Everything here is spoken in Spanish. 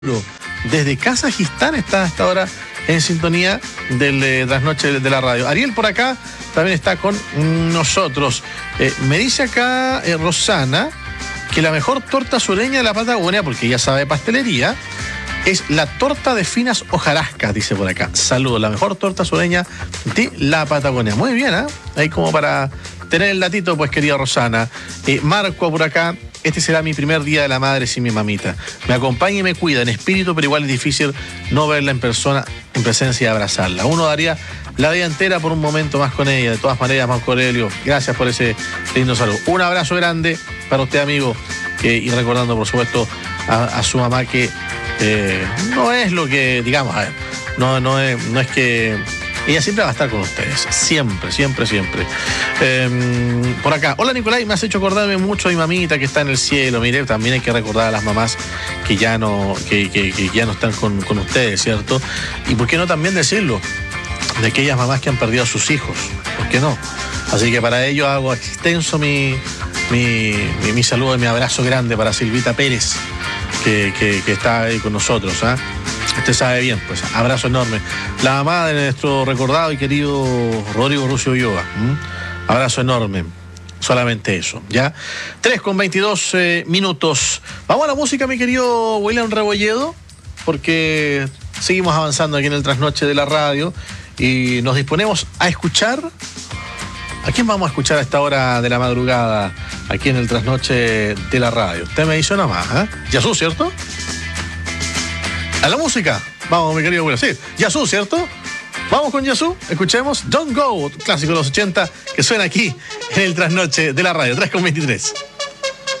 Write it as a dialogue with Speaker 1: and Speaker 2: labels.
Speaker 1: Desde Kazajistán está hasta ahora en sintonía del trasnoche de la radio. Ariel por acá también está con nosotros. Me dice acá Rosana que la mejor torta sureña de la Patagonia, porque ella sabe pastelería, es la torta de finas hojarascas, dice por acá. Saludos, la mejor torta sureña de la Patagonia. Muy bien, ¿eh? Ahí como para tener el datito, pues, querida Rosana. Marco por acá. Este será mi primer día de la madre sin mi mamita. Me acompaña y me cuida en espíritu, pero igual es difícil no verla en persona, en presencia y abrazarla. Uno daría la vida entera por un momento más con ella. De todas maneras, Marco Aurelio, gracias por ese lindo saludo. Un abrazo grande para usted, amigo, y recordando, por supuesto, a su mamá, que no es lo que, digamos, a ver, no es que... Ella siempre va a estar con ustedes, siempre, siempre, siempre. Por acá, hola Nicolai, me has hecho acordarme mucho de mi mamita que está en el cielo. Mire, también hay que recordar a las mamás que ya no están con ustedes, ¿cierto? Y por qué no también decirlo, de aquellas mamás que han perdido a sus hijos, ¿por qué no? Así que para ello hago extenso mi saludo y mi abrazo grande para Silvita Pérez, que está ahí con nosotros, ¿ah? Usted sabe bien, pues, abrazo enorme. La mamá de nuestro recordado y querido Rodrigo Rucio Ulloa. Abrazo enorme. Solamente eso, ¿ya? 3:22 minutos. Vamos a la música, mi querido William Rebolledo, porque seguimos avanzando aquí en el trasnoche de la radio y nos disponemos a escuchar. ¿A quién vamos a escuchar a esta hora de la madrugada aquí en el trasnoche de la radio? Usted me dice nomás, ¿eh? Yazú, ¿cierto? A la música. Vamos, mi querido William. Sí, Yazú, ¿cierto? Vamos con Yazú. Escuchemos Don't Go, clásico de los 80, que suena aquí en el trasnoche de la radio. 3:23.